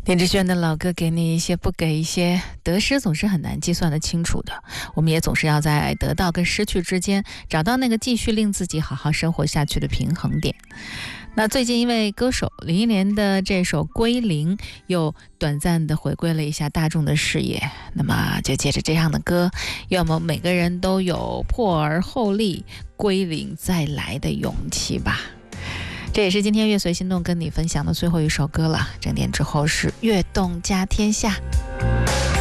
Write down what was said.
林志炫的老歌，给你一些不给一些，得失总是很难计算得清楚的，我们也总是要在得到跟失去之间找到那个继续令自己好好生活下去的平衡点。那最近因为歌手林忆莲的这首《归零》又短暂的回归了一下大众的视野，那么就借着这样的歌，要么每个人都有破而后立、归零再来的勇气吧。这也是今天乐随心动跟你分享的最后一首歌了，整点之后是悦动加天下。